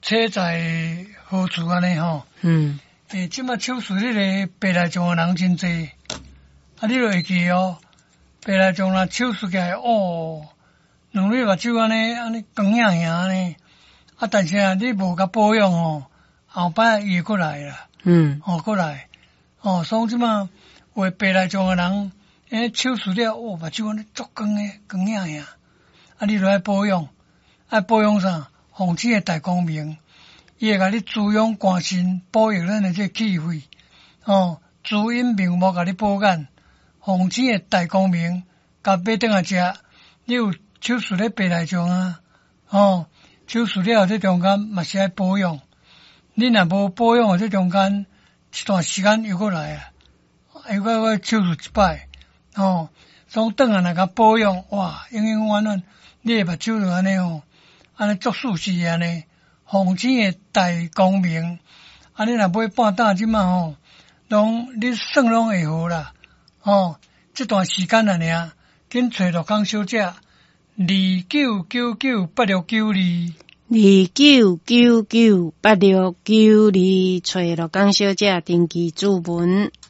车在好处安尼吼。即马手术迄个白内障的人真济，啊，你就会记哦，白内障若手术起来，两粒目睭安尼光影影安尼，啊，但是啊，你无甲保养哦，后摆伊会过来啦。过来，所以即马有白内障的人，手术了，目睭安尼足光诶，光影影，啊，你就爱保养，爱保养啥？防止诶大光明。伊会甲你滋养肝肾，保育咱诶这气血，滋阴明目，甲你保养，防止诶大光明，甲买顿来食。你有手术咧白内障啊，手术了这中间嘛是爱保养。你若无保养，这中间一段时间又过来啊，又我手术一摆，所以转来若甲保养，哇，永永远远，你诶目睭就安尼安尼足舒适安尼。防止诶大光明，啊！你若买半打即马你算拢会好啦，这段时间啊尔，紧找乐康小姐 29998692，29998692，找乐康小姐定期主文。